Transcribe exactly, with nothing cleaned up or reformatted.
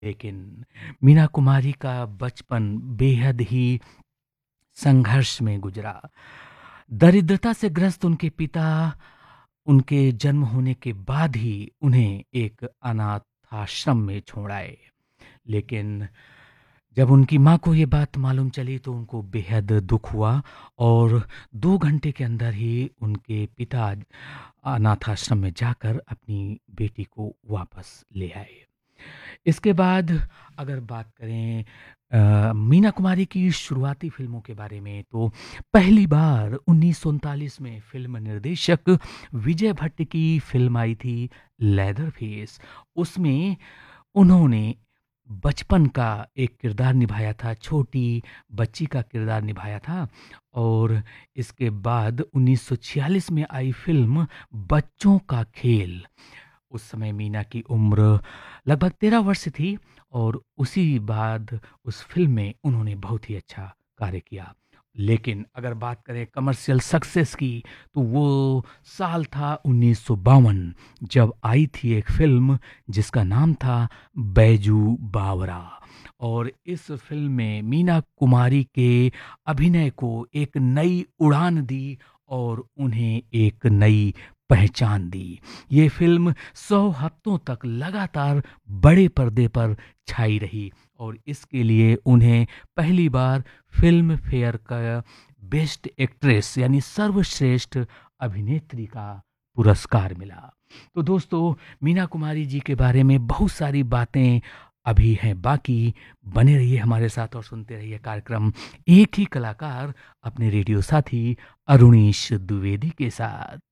लेकिन मीना कुमारी का बचपन बेहद ही संघर्ष में गुजरा। दरिद्रता से ग्रस्त उनके पिता उनके जन्म होने के बाद ही उन्हें एक अनाथाश्रम में छोड़ आए। लेकिन जब उनकी माँ को ये बात मालूम चली तो उनको बेहद दुख हुआ और दो घंटे के अंदर ही उनके पिता अनाथाश्रम में जाकर अपनी बेटी को वापस ले आए। इसके बाद अगर बात करें अ, मीना कुमारी की शुरुआती फ़िल्मों के बारे में तो पहली बार उन्नीस सौ उनतालीस में फ़िल्म निर्देशक विजय भट्ट की फ़िल्म आई थी लेदरफेस। उसमें उन्होंने बचपन का एक किरदार निभाया था, छोटी बच्ची का किरदार निभाया था। और इसके बाद उन्नीस सौ छियालीस में आई फ़िल्म बच्चों का खेल। उस समय मीना की उम्र लगभग तेरह वर्ष थी और उसी बाद उस फ़िल्म में उन्होंने बहुत ही अच्छा कार्य किया। लेकिन अगर बात करें कमर्शियल सक्सेस की तो वो साल था उन्नीस सौ बावन जब आई थी एक फ़िल्म जिसका नाम था बैजू बावरा। और इस फ़िल्म में मीना कुमारी के अभिनय को एक नई उड़ान दी और उन्हें एक नई पहचान दी। ये फ़िल्म सौ हफ्तों तक लगातार बड़े पर्दे पर छाई रही और इसके लिए उन्हें पहली बार फ़िल्म फेयर का बेस्ट एक्ट्रेस यानी सर्वश्रेष्ठ अभिनेत्री का पुरस्कार मिला। तो दोस्तों, मीना कुमारी जी के बारे में बहुत सारी बातें अभी हैं बाकी। बने रहिए हमारे साथ और सुनते रहिए कार्यक्रम एक ही कलाकार अपने रेडियो साथी अरुणीश द्विवेदी के साथ।